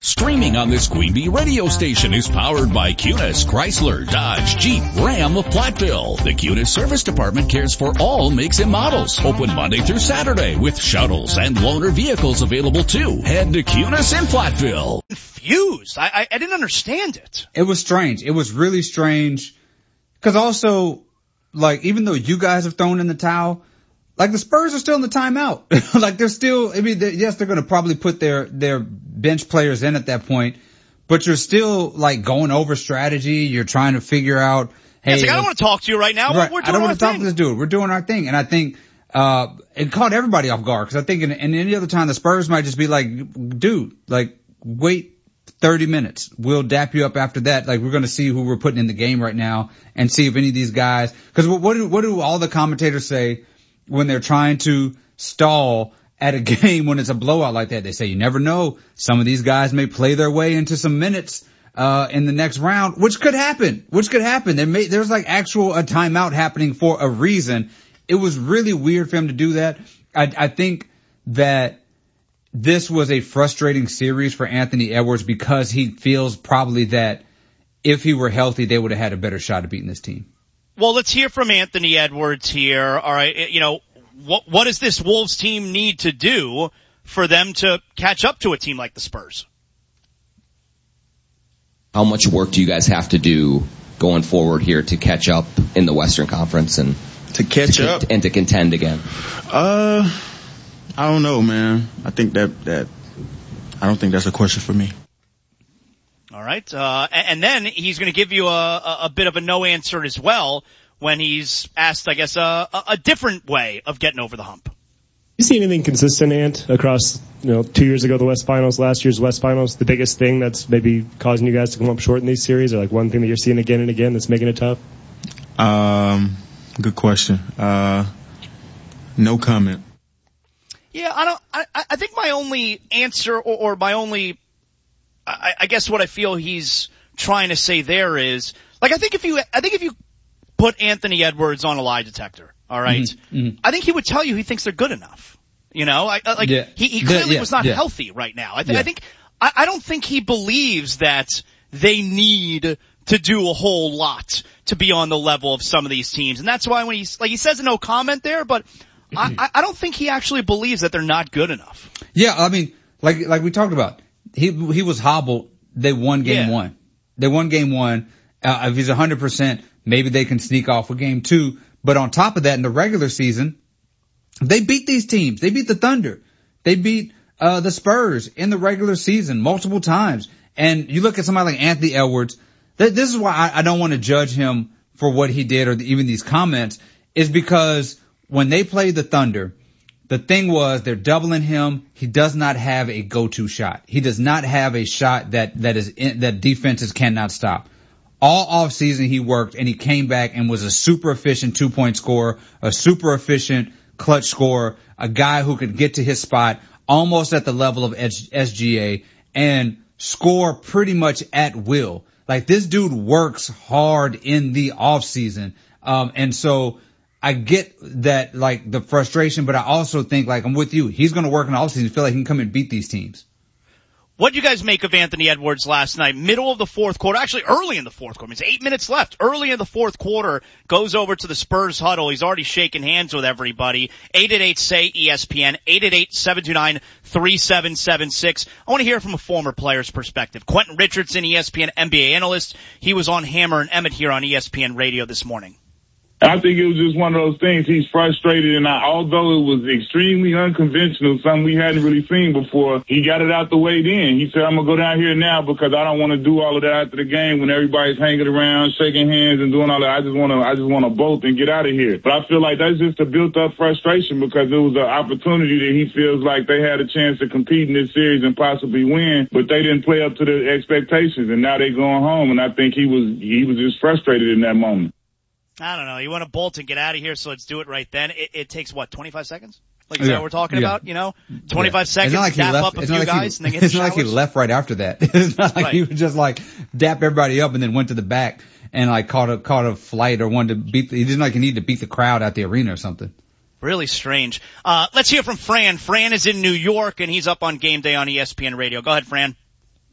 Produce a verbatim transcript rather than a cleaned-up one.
Streaming on this Queen Bee radio station is powered by Cunis, Chrysler, Dodge, Jeep, Ram of Platteville. The Cunis Service Department cares for all makes and models. Open Monday through Saturday with shuttles and loaner vehicles available too. Head to Cunis in Platteville. Confused. I, I, I didn't understand it. It was strange. It was really strange. Cause also, like, even though you guys have thrown in the towel, like the Spurs are still in the timeout. Like they're still, I mean, they're, yes, they're going to probably put their, their bench players in at that point, but you're still like going over strategy. You're trying to figure out, hey, yeah, like, I don't want to talk to you right now. Right, We're doing I don't our want to talk thing. to this dude. We're doing our thing. And I think, uh, it caught everybody off guard. Cause I think in, in any other time the Spurs might just be like, dude, like wait thirty minutes. We'll dap you up after that. Like we're going to see who we're putting in the game right now and see if any of these guys, cause what, what do, what do all the commentators say when they're trying to stall at a game when it's a blowout like that? They say you never know. Some of these guys may play their way into some minutes uh in the next round, which could happen. Which could happen. There may there's like actual a timeout happening for a reason. It was really weird for him to do that. I I think that this was a frustrating series for Anthony Edwards because he feels probably that if he were healthy, they would have had a better shot at beating this team. Well, let's hear from Anthony Edwards here. All right, you know, what what does this Wolves team need to do for them to catch up to a team like the Spurs? How much work do you guys have to do going forward here to catch up in the Western Conference and to catch to, up and to contend again? Uh, I don't know, man. I think that that I don't think that's a question for me. All right. Uh, and then he's going to give you a, a bit of a no answer as well when he's asked, I guess, a, a different way of getting over the hump. You see anything consistent, Ant, across, you know, two years ago, the West Finals, last year's West Finals, the biggest thing that's maybe causing you guys to come up short in these series, or like one thing that you're seeing again and again that's making it tough? Um, good question. Uh, no comment. Yeah, I don't, I, I think my only answer or, or my only, I, I guess what I feel he's trying to say there is, like, I think if you, I think if you put Anthony Edwards on a lie detector, all right, mm-hmm, mm-hmm. I think he would tell you he thinks they're good enough. You know, I, like, yeah. he, he clearly yeah, was not yeah. healthy right now. I, th- yeah. I think, I, I don't think he believes that they need to do a whole lot to be on the level of some of these teams. And that's why when he's, like, he says no comment there, but I, I don't think he actually believes that they're not good enough. Yeah, I mean, like, like we talked about, he, he was hobbled. They won game yeah. one. They won game one. Uh, if he's one hundred percent, maybe they can sneak off with game two. But on top of that, in the regular season, they beat these teams. They beat the Thunder. They beat, uh, the Spurs in the regular season multiple times. And you look at somebody like Anthony Edwards, th- this is why I, I don't want to judge him for what he did or the, even these comments, is because when they played the Thunder, the thing was they're doubling him. He does not have a go-to shot. He does not have a shot that, that is, in, that defenses cannot stop. All off season he worked and he came back and was a super efficient two point scorer, a super efficient clutch scorer, a guy who could get to his spot almost at the level of S G A and score pretty much at will. Like this dude works hard in the off season. Um, and so I get that, like, the frustration, but I also think, like, I'm with you. He's going to work in the offseason to feel like he can come and beat these teams. What do you guys make of Anthony Edwards last night? Middle of the fourth quarter, actually early in the fourth quarter. I mean, it's eight minutes left. Early in the fourth quarter, goes over to the Spurs huddle. He's already shaking hands with everybody. eight eight eight, S A Y, E S P N, eight eight eight, seven two nine, three seven seven six. I want to hear from a former player's perspective. Quentin Richardson, E S P N N B A analyst. He was on Hammer and Emmett here on E S P N Radio this morning. I think it was just one of those things. He's frustrated, and I, although it was extremely unconventional, something we hadn't really seen before, he got it out the way then. He said, I'm going to go down here now because I don't want to do all of that after the game when everybody's hanging around, shaking hands and doing all that. I just want to, I just want to bolt and get out of here. But I feel like that's just a built-up frustration because it was an opportunity that he feels like they had a chance to compete in this series and possibly win, but they didn't play up to the expectations, and now they're going home, and I think he was, he was just frustrated in that moment. I don't know. You want to bolt and get out of here, so let's do it right then. It, it takes, what, twenty-five seconds? Like, is yeah. that what we're talking yeah. about? You know, twenty-five yeah. seconds, like dap left, up a few like guys, he, and then get It's the not like he left right after that. It's not like right. he would just, like, dap everybody up and then went to the back and, like, caught a, caught a flight or wanted to beat the, he didn't like he needed to beat the crowd at the arena or something. Really strange. Uh, let's hear from Fran. Fran is in New York, and he's up on game day on E S P N Radio. Go ahead, Fran.